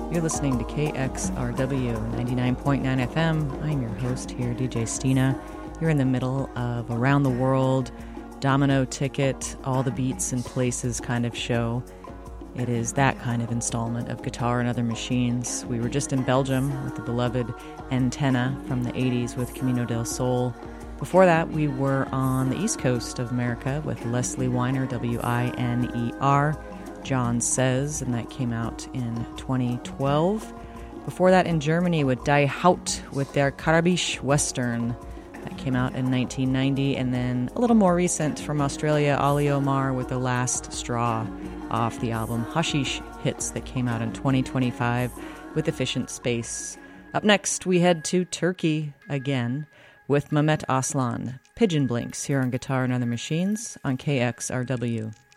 You're listening to KXRW 99.9 FM. I'm your host here, DJ Stina. You're in the middle of Around the World, Domino Ticket, all the beats and places kind of show. It is that kind of installment of Guitar and Other Machines. We were just in Belgium with the beloved Antenna from the 80s with Camino del Sol. Before that, we were on the East Coast of America with Leslie Winer, W-I-N-E-R, John Says, and that came out in 2012. Before that, in Germany with Die Haut with their Karabisch Western. That came out in 1990. And then a little more recent from Australia, Ali Omar with The Last Straw off the album Hashish Hits that came out in 2025 with Efficient Space. Up next, we head to Turkey again with Mehmet Aslan, Pigeon Blinks here on Guitar and Other Machines on KXRW.